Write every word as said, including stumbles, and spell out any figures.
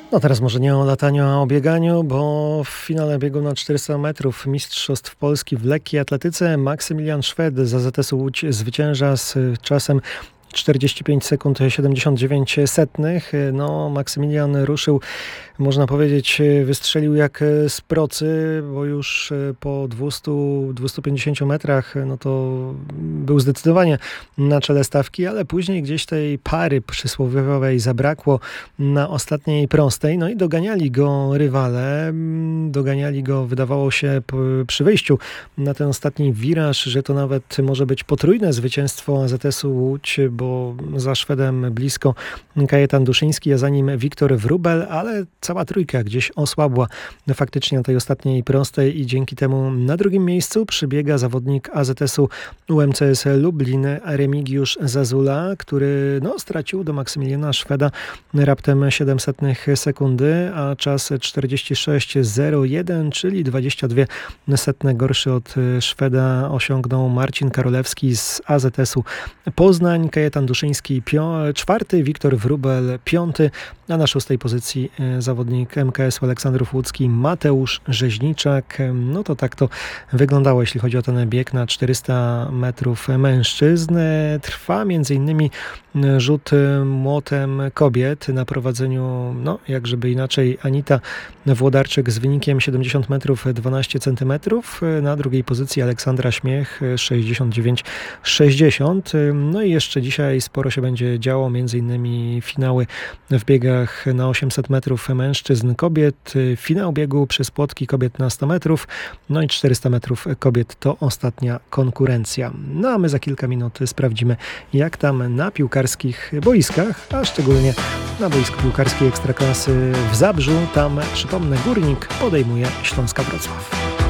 No teraz może nie o lataniu, a o bieganiu, bo w finale biegu na czterysta metrów Mistrzostw Polski w lekkiej atletyce Maksymilian Szwed z A Z S-u Łódź zwycięża z czasem czterdzieści pięć sekund siedemdziesiąt dziewięć setnych. No, Maksymilian ruszył, można powiedzieć, wystrzelił jak z procy, bo już po dwieście do dwustu pięćdziesięciu metrach, no to był zdecydowanie na czele stawki, ale później gdzieś tej pary przysłowiowej zabrakło na ostatniej prostej, no i doganiali go rywale, doganiali go, wydawało się przy wyjściu na ten ostatni wiraż, że to nawet może być potrójne zwycięstwo A Z S-u Łódź, bo za Szwedem blisko Kajetan Duszyński, a za nim Wiktor Wróbel, ale cała trójka gdzieś osłabła faktycznie na tej ostatniej prostej i dzięki temu na drugim miejscu przybiega zawodnik A Z S-u U M C S Lublin Remigiusz Zazula, który no, stracił do Maksymiliana Szweda raptem siedem setnych sekundy, a czas czterdzieści sześć zero jeden, czyli dwadzieścia dwie setne gorszy od Szweda osiągnął Marcin Karolewski z A Z S-u Poznań, Kajetan Duszyński pio- czwarty, Wiktor Wróbel piąty, a na szóstej pozycji zawodnik M K S-u Aleksandrów Łódzki Mateusz Rzeźniczak. No to tak to wyglądało, jeśli chodzi o ten bieg na czterysta metrów mężczyzn. Trwa między innymi rzut młotem kobiet na prowadzeniu, no jak żeby inaczej, Anita Włodarczyk z wynikiem siedemdziesiąt metrów dwanaście centymetrów. Na drugiej pozycji Aleksandra Śmiech sześćdziesiąt dziewięć sześćdziesiąt. No i jeszcze dzisiaj sporo się będzie działo, między innymi finały w biegach na osiemset metrów mężczyzn kobiet, finał biegu przez płotki kobiet na sto metrów, no i czterysta metrów kobiet to ostatnia konkurencja. No a my za kilka minut sprawdzimy, jak tam na piłkarskich boiskach, a szczególnie na boisku piłkarskiej Ekstraklasy w Zabrzu. Tam, przypomnę, Górnik podejmuje Śląska Wrocław.